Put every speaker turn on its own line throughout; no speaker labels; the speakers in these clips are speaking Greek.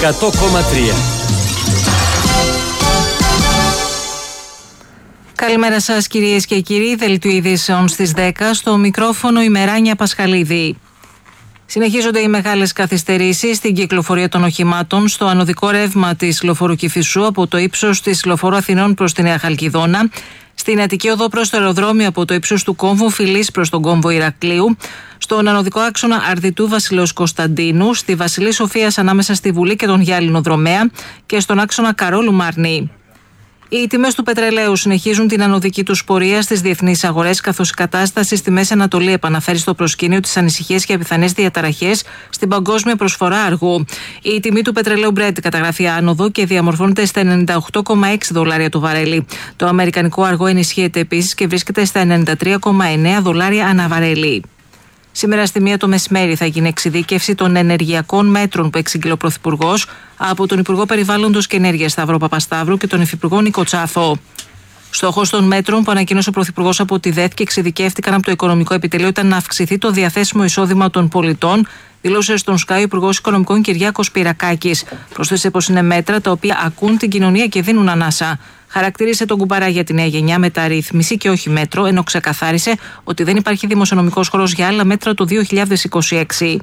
100,3.
Καλημέρα σας κυρίες και κύριοι, δελτίο ειδήσεων στις 10, στο μικρόφωνο η Μεράνια Πασχαλίδη. Συνεχίζονται οι μεγάλες καθυστερήσεις στην κυκλοφορία των οχημάτων στο ανωδικό ρεύμα της λεωφόρου Κηφισού από το ύψος της λεωφόρου Αθηνών προς τη Νέα Χαλκιδόνα, στην Αττική οδό προς το αεροδρόμιο από το ύψος του κόμβου Φιλής προς τον κόμβο Ηρακλείου, στον ανωδικό άξονα Αρδιτού Βασιλέως Κωνσταντίνου, στη Βασιλή Σοφίας ανάμεσα στη Βουλή και τον Γιάλινο Δρομέα και στον άξονα Καρόλου Μαρνή. Οι τιμές του πετρελαίου συνεχίζουν την ανωδική τους πορεία στις διεθνείς αγορές, καθώς η κατάσταση στη Μέση Ανατολή επαναφέρει στο προσκήνιο τις ανησυχίες για πιθανές διαταραχές στην παγκόσμια προσφορά αργού. Η τιμή του πετρελαίου Brent καταγράφει άνοδο και διαμορφώνεται στα $98,6 το βαρέλι. Το αμερικανικό αργό ενισχύεται επίσης και βρίσκεται στα $93,9 ανά βαρέλι. Σήμερα στη 1 το μεσημέρι θα γίνει εξειδίκευση των ενεργειακών μέτρων που εξήγηλε ο Πρωθυπουργός από τον Υπουργό Περιβάλλοντος και Ενέργειας Σταύρο Παπασταύρου και τον Υφυπουργό Νίκο Τσάφο. Στόχος των μέτρων που ανακοίνωσε ο Πρωθυπουργός από τη ΔΕΘ και εξειδικεύτηκαν από το Οικονομικό Επιτελείο ήταν να αυξηθεί το διαθέσιμο εισόδημα των πολιτών, δήλωσε στον ΣΚΑΙ ο Υπουργός Οικονομικών Κυριάκος Πυρακάκης. Πρόσθεσε πως είναι μέτρα τα οποία ακούν την κοινωνία και δίνουν ανάσα. Χαρακτήρισε τον κουμπαρά για τη νέα γενιά μεταρρύθμιση και όχι μέτρο, ενώ ξεκαθάρισε ότι δεν υπάρχει δημοσιονομικός χώρος για άλλα μέτρα το 2026.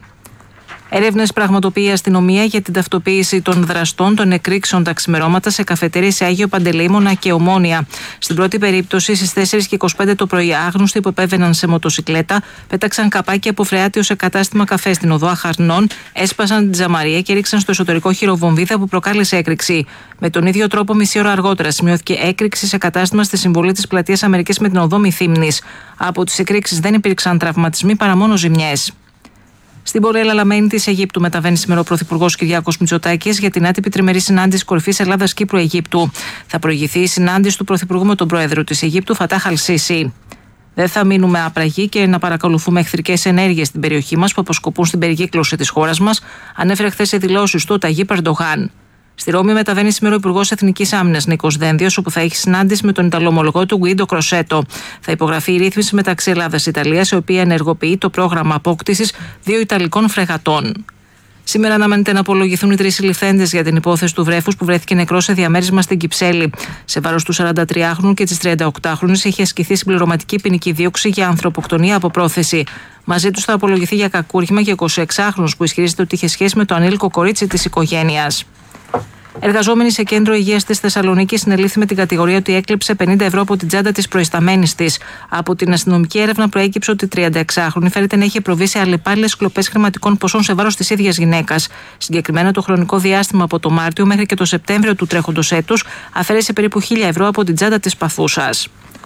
Έρευνες πραγματοποιεί η αστυνομία για την ταυτοποίηση των δραστών των εκρήξεων τα ξημερώματα σε καφετέρειες σε Άγιο Παντελεήμονα και Ομόνια. Στην πρώτη περίπτωση, στις 4:25 το πρωί, άγνωστοι που επέβαιναν σε μοτοσικλέτα πέταξαν καπάκι από φρεάτιο σε κατάστημα καφέ στην οδό Αχαρνών, έσπασαν την τζαμαρία και ρίξαν στο εσωτερικό χειροβομβίδα που προκάλεσε έκρηξη. Με τον ίδιο τρόπο, μισή ώρα αργότερα, σημειώθηκε έκρηξη σε κατάστημα στη συμβολή της Πλατείας Αμερικής με την οδό Μυθύμνης. Από τις εκρήξεις δεν υπήρξαν τραυματισμοί παρά μόνο ζημιές. Στην Πορέλα Λαλαμένη της Αιγύπτου μεταβαίνει σήμερα ο Πρωθυπουργός Κυριάκος Μητσοτάκης για την άτυπη τριμερή συνάντηση κορυφής Ελλάδας-Κύπρου-Αιγύπτου. Θα προηγηθεί η συνάντηση του Πρωθυπουργού με τον Πρόεδρο της Αιγύπτου, Φατάχ Αλ-Σίσι. Δεν θα μείνουμε άπραγοι και να παρακολουθούμε εχθρικές ενέργειες στην περιοχή μας που αποσκοπούν στην περικύκλωση της χώρας μας, ανέφερε χθες σε δηλώσεις του Ταγίπ Ερντογάν. Στη Ρώμη μεταβαίνει σήμερα ο Υπουργός Εθνικής Άμυνας Νίκος Δένδιος, όπου θα έχει συνάντηση με τον Ιταλομολογό του Γκουίντο Κροσέτο. Θα υπογραφεί η ρύθμιση μεταξύ Ελλάδας-Ιταλίας, η οποία ενεργοποιεί το πρόγραμμα απόκτησης 2 Ιταλικών φρεγατών. Σήμερα αναμένεται να απολογηθούν οι 3 συλληφθέντες για την υπόθεση του βρέφους που βρέθηκε νεκρός σε διαμέρισμα στην Κυψέλη. Σε βάρος του 43χρονου και της 38χρονης έχει ασκηθεί συμπληρωματική ποινική δίωξη για ανθρωποκτονία από πρόθεση. Μαζί τους θα απολογηθεί για κακούργημα και 26χρονος που ισχυρίζεται ότι είχε σχέση με το ανήλικο κορίτσι της οικογένειας. Εργαζόμενη σε κέντρο υγείας της Θεσσαλονίκης συνελήφθη με την κατηγορία ότι έκλεψε 50 ευρώ από την τσάντα της προϊσταμένης της. Από την αστυνομική έρευνα προέκυψε ότι 36χρονη φέρεται να έχει προβεί σε αλλεπάλληλες κλοπές χρηματικών ποσών σε βάρος της ίδιας γυναίκας. Συγκεκριμένα το χρονικό διάστημα από το Μάρτιο μέχρι και το Σεπτέμβριο του τρέχοντος έτους αφαίρεσε περίπου 1.000 ευρώ από την τσάντα της παθούσας.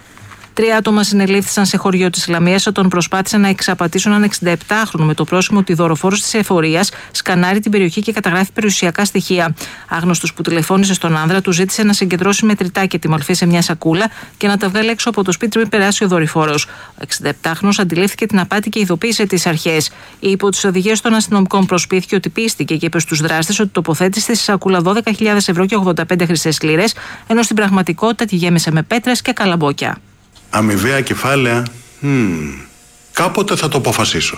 3 άτομα συνελήφθησαν σε χωριό της Λαμίας όταν προσπάθησαν να εξαπατήσουν έναν 67χρονο με το πρόσημο ότι δωροφόρος της εφορίας σκανάρει την περιοχή και καταγράφει περιουσιακά στοιχεία. Άγνωστος που τηλεφώνησε στον άνδρα του ζήτησε να συγκεντρώσει μετρητά και τη μορφή σε μια σακούλα και να τα βγάλει έξω από το σπίτι πριν περάσει ο δορυφόρος. Ο 67χρονος αντιλήφθηκε την απάτη και ειδοποίησε τις αρχές. Υπό τις οδηγίες των αστυνομικών προσπίθηκε ότι πίστηκε και είπε στους δράστες ότι τοποθέτησε στη σακούλα 12.000 ευρώ και 85 χρυσές λίρες, ενώ στην πραγματικότητα τη γέμισε με πέτρες και καλαμπόκια.
Αμοιβαία κεφάλαια. Κάποτε θα το αποφασίσω.